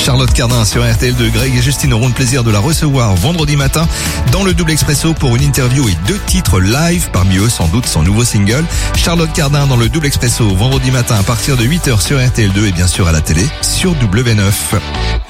Charlotte Cardin sur RTL2. Greg et Justine auront le plaisir de la recevoir vendredi matin dans le Double Expresso pour une interview et 2 titres live, parmi eux sans doute son nouveau single. Charlotte Cardin dans le Double Expresso vendredi matin à partir de 8h sur RTL2 et bien sûr à la télé sur W9.